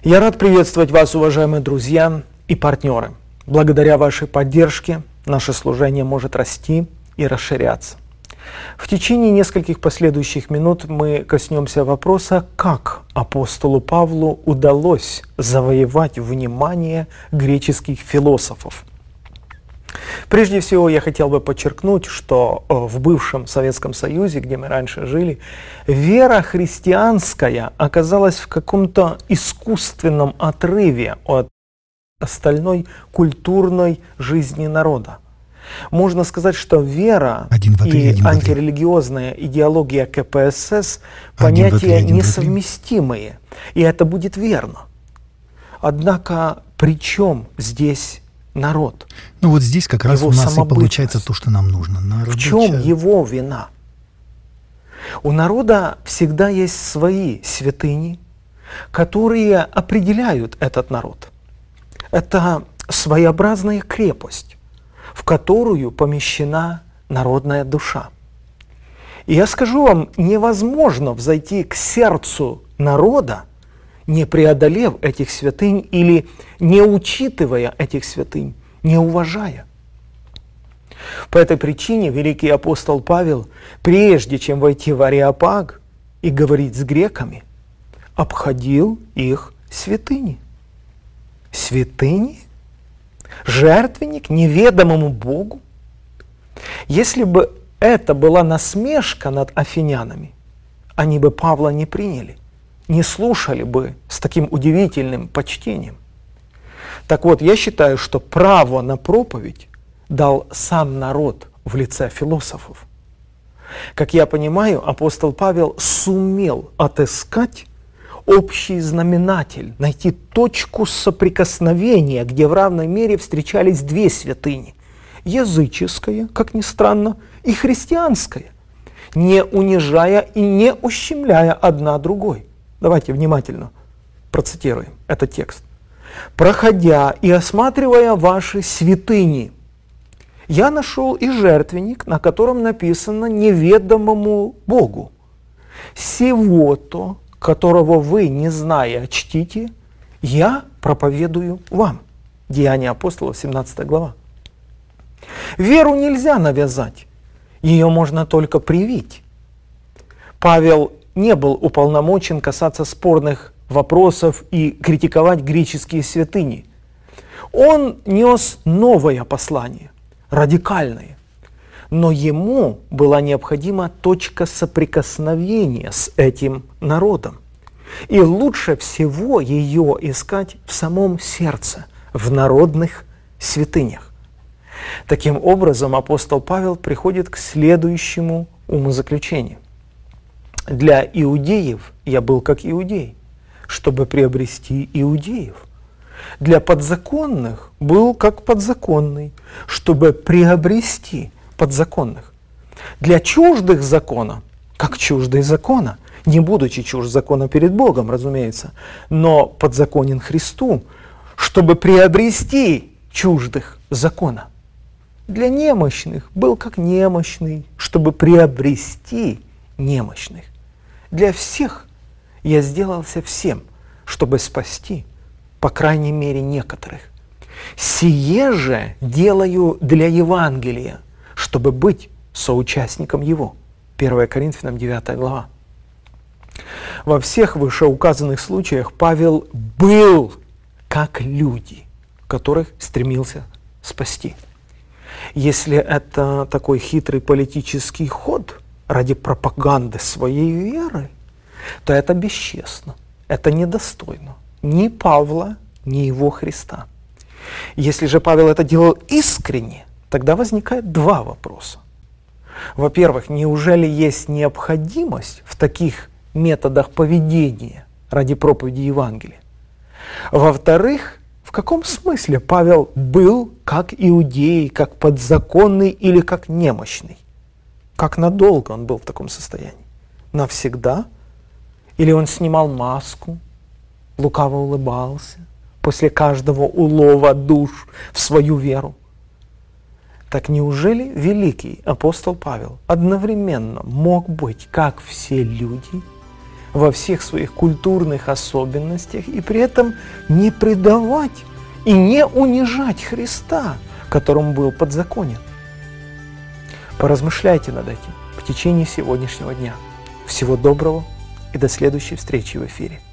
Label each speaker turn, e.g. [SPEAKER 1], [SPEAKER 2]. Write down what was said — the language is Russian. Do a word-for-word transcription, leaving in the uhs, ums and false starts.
[SPEAKER 1] Я рад приветствовать вас, уважаемые друзья и партнеры. Благодаря вашей поддержке наше служение может расти и расширяться. В течение нескольких последующих минут мы коснемся вопроса, как апостолу Павлу удалось завоевать внимание греческих философов. Прежде всего, я хотел бы подчеркнуть, что в бывшем Советском Союзе, где мы раньше жили, вера христианская оказалась в каком-то искусственном отрыве от остальной культурной жизни народа. Можно сказать, что вера один, два, три, и один, антирелигиозная идеология ка пэ эс эс – понятия один, два, три, несовместимые, и это будет верно. Однако при чем здесь народ?
[SPEAKER 2] Ну вот здесь как раз у нас и получается то, что нам нужно.
[SPEAKER 1] Народ в чем часть... его вина? У народа всегда есть свои святыни, которые определяют этот народ. Это своеобразная крепость, в которую помещена народная душа. И я скажу вам, невозможно взойти к сердцу народа, не преодолев этих святынь или не учитывая этих святынь, не уважая. По этой причине великий апостол Павел, прежде чем войти в Ареопаг и говорить с греками, обходил их святыни. Святыни? Жертвенник неведомому Богу? Если бы это была насмешка над афинянами, они бы Павла не приняли, не слушали бы с таким удивительным почтением. Так вот, я считаю, что право на проповедь дал сам народ в лице философов. Как я понимаю, апостол Павел сумел отыскать общий знаменатель, найти точку соприкосновения, где в равной мере встречались две святыни – языческая, как ни странно, и христианская, не унижая и не ущемляя одна другой. Давайте внимательно процитируем этот текст. «Проходя и осматривая ваши святыни, я нашел и жертвенник, на котором написано неведомому Богу. Сего-то, которого вы, не зная, чтите, я проповедую вам». Деяния апостолов, семнадцатая глава. Веру нельзя навязать, ее можно только привить. Павел не был уполномочен касаться спорных вопросов и критиковать греческие святыни. Он нес новое послание, радикальное. Но ему была необходима точка соприкосновения с этим народом. И лучше всего ее искать в самом сердце, в народных святынях. Таким образом, апостол Павел приходит к следующему умозаключению. Для иудеев я был как иудей, чтобы приобрести иудеев. Для подзаконных был как подзаконный, чтобы приобрести подзаконных. Для чуждых закона, как чуждый закона, не будучи чужд закона перед Богом, разумеется, но подзаконен Христу, чтобы приобрести чуждых закона. Для немощных был как немощный, чтобы приобрести немощных. Для всех я сделался всем, чтобы спасти, по крайней мере, некоторых. Сие же делаю для Евангелия, чтобы быть соучастником его. первое Коринфянам девятая глава. Во всех вышеуказанных случаях Павел был как люди, которых стремился спасти. Если это такой хитрый политический ход ради пропаганды своей веры, то это бесчестно, это недостойно ни Павла, ни его Христа. Если же Павел это делал искренне, тогда возникает два вопроса. Во-первых, неужели есть необходимость в таких методах поведения ради проповеди Евангелия? Во-вторых, в каком смысле Павел был как иудей, как подзаконный или как немощный? Как надолго он был в таком состоянии? Навсегда? Или он снимал маску, лукаво улыбался после каждого улова душ в свою веру? Так неужели великий апостол Павел одновременно мог быть как все люди, во всех своих культурных особенностях и при этом не предавать и не унижать Христа, которому был подзаконен. Поразмышляйте над этим в течение сегодняшнего дня. Всего доброго и до следующей встречи в эфире.